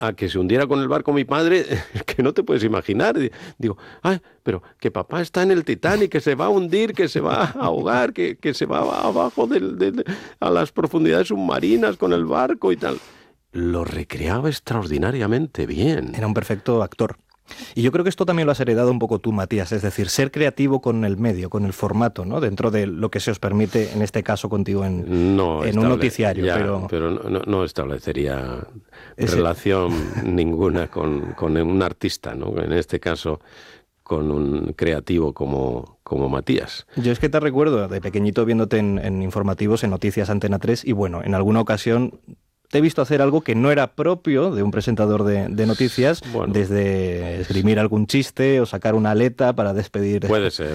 a que se hundiera con el barco mi padre, que no te puedes imaginar. Digo, ay, pero que papá está en el Titanic, que se va a hundir, que se va a ahogar, que se va abajo a las profundidades submarinas con el barco y tal. Lo recreaba extraordinariamente bien. Era un perfecto actor. Y yo creo que esto también lo has heredado un poco tú, Matías, es decir, ser creativo con el medio, con el formato, ¿no? Dentro de lo que se os permite, en este caso contigo, en un noticiario. Pero no establecería relación ninguna con un artista, ¿no? En este caso, con un creativo como Matías. Yo es que te recuerdo de pequeñito viéndote en informativos, en Noticias Antena 3, y bueno, en alguna ocasión te he visto hacer algo que no era propio de un presentador de noticias, desde esgrimir algún chiste o sacar una aleta para despedir. Puede ser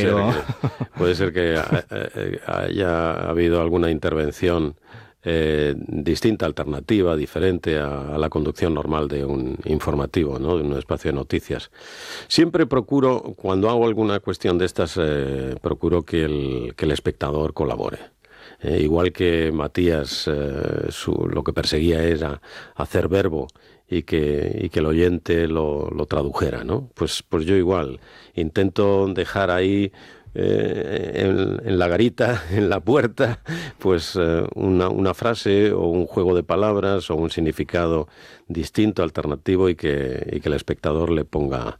que haya habido alguna intervención distinta, alternativa, diferente a la conducción normal de un informativo, ¿no? De un espacio de noticias. Siempre procuro, cuando hago alguna cuestión de estas, procuro que el espectador colabore. Igual que Matías, lo que perseguía era hacer verbo y que el oyente lo tradujera, ¿no? Pues yo igual intento dejar ahí en la garita, en la puerta, pues una frase o un juego de palabras o un significado distinto, alternativo, y que el espectador le ponga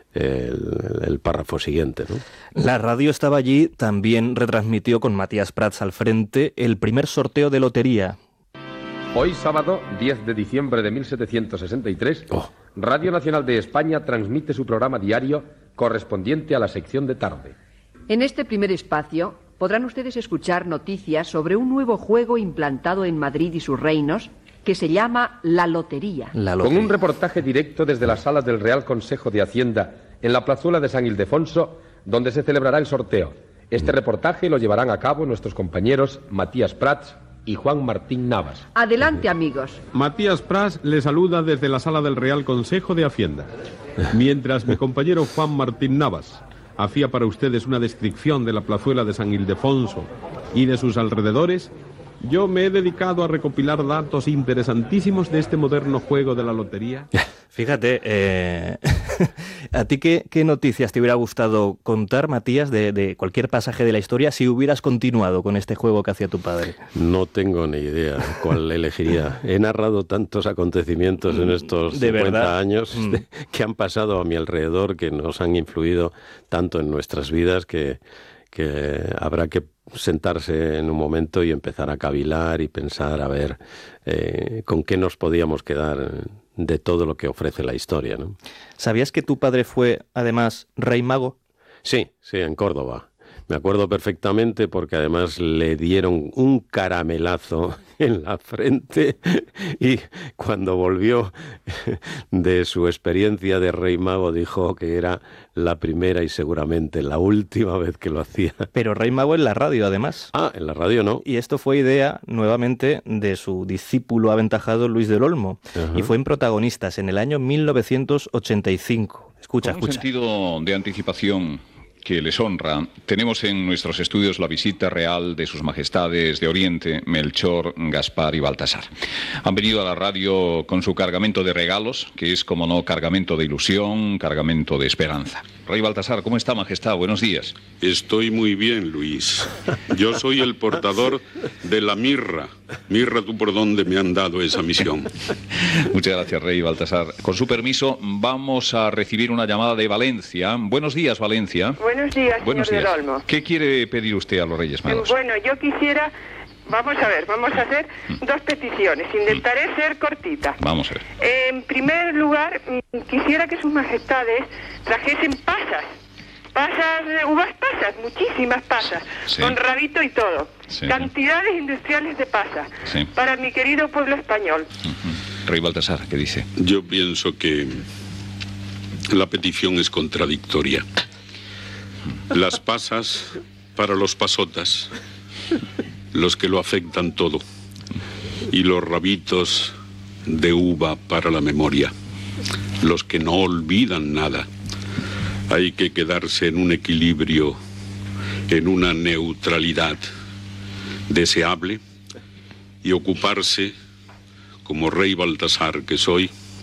el párrafo siguiente, ¿no? La radio estaba allí, también retransmitió con Matías Prats al frente el primer sorteo de lotería. Hoy sábado, 10 de diciembre de 1763, Radio Nacional de España transmite su programa diario correspondiente a la sección de tarde. En este primer espacio podrán ustedes escuchar noticias sobre un nuevo juego implantado en Madrid y sus reinos que se llama La Lotería. Con un reportaje directo desde las salas del Real Consejo de Hacienda en la plazuela de San Ildefonso, donde se celebrará el sorteo. Este reportaje lo llevarán a cabo nuestros compañeros Matías Prats y Juan Martín Navas. Adelante, amigos. Matías Prats le saluda desde la sala del Real Consejo de Hacienda, mientras mi compañero Juan Martín Navas hacía para ustedes una descripción de la plazuela de San Ildefonso y de sus alrededores. Yo me he dedicado a recopilar datos interesantísimos de este moderno juego de la lotería. Fíjate, ¿a ti qué noticias te hubiera gustado contar, Matías, de cualquier pasaje de la historia si hubieras continuado con este juego que hacía tu padre? No tengo ni idea cuál elegiría. He narrado tantos acontecimientos en estos 50 años que han pasado a mi alrededor, que nos han influido tanto en nuestras vidas, que habrá que sentarse en un momento y empezar a cavilar y pensar a ver con qué nos podíamos quedar de todo lo que ofrece la historia, ¿no? ¿Sabías que tu padre fue, además, rey mago? Sí, en Córdoba. Me acuerdo perfectamente porque además le dieron un caramelazo en la frente y cuando volvió de su experiencia de rey mago dijo que era la primera y seguramente la última vez que lo hacía. Pero rey mago en la radio, además. Ah, en la radio no. Y esto fue idea, nuevamente, de su discípulo aventajado Luis del Olmo. Y fue en Protagonistas en el año 1985. Escucha. Con un sentido de anticipación que les honra, tenemos en nuestros estudios la visita real de sus majestades de Oriente, Melchor, Gaspar y Baltasar. Han venido a la radio con su cargamento de regalos, que es, como no, cargamento de ilusión, cargamento de esperanza. Rey Baltasar, ¿cómo está, majestad? Buenos días. Estoy muy bien, Luis. Yo soy el portador de la mirra. Mirra, ¿tú por dónde me han dado esa misión? Muchas gracias, Rey Baltasar. Con su permiso, vamos a recibir una llamada de Valencia. Buenos días, Valencia. Buenos días, señor del Olmo. ¿Qué quiere pedir usted a los Reyes Magos? Bueno, yo quisiera... Vamos a hacer dos peticiones. Intentaré ser cortita. Vamos a ver. En primer lugar, quisiera que sus majestades trajesen uvas pasas, muchísimas pasas, con rabito y todo. Cantidades industriales de pasas, para mi querido pueblo español. Rey Baltasar, ¿qué dice? Yo pienso que la petición es contradictoria. Las pasas para los pasotas, los que lo afectan todo, y los rabitos de uva para la memoria, los que no olvidan nada. Hay que quedarse en un equilibrio, en una neutralidad deseable y ocuparse, como rey Baltasar que soy,